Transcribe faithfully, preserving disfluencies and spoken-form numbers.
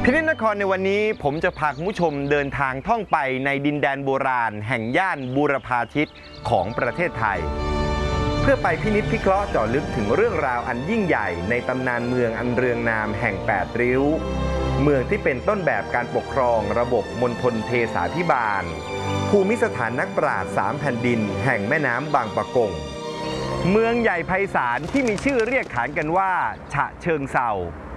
พินิจนครในวันนี้ผมจะพาคุณผู้ชมเดินทางท่องไปในดินแดนโบราณแห่งย่านบูรพาทิตของประเทศไทยเพื่อไปพินิจพิเคราะห์เจาะลึกถึงเรื่องราวอันยิ่งใหญ่ในตำนานเมืองอันเรืองนามแห่งแปดริ้วเมืองที่เป็นต้นแบบการปกครองระบบมณฑลเทสาภิบาลภูมิสถานนักปราชญ์สามแผ่นดินแห่งแม่น้ำบางปะกงเมืองใหญ่ไพศาลที่มีชื่อเรียกขานกันว่าฉะเชิงเทรา